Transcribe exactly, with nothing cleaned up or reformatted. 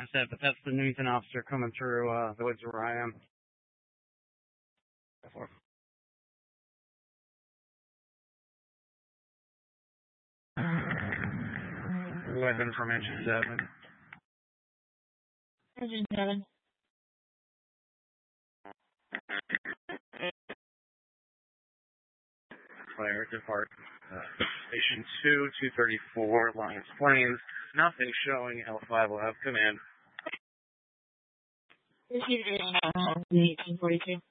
set, but that's the Newton officer coming through uh, the woods where I am. Weapon from engine seven. Engine seven. Fire depart. Uh, station two, two thirty-four, Lions Plains. Nothing showing. L five will have command. eighteen forty-two.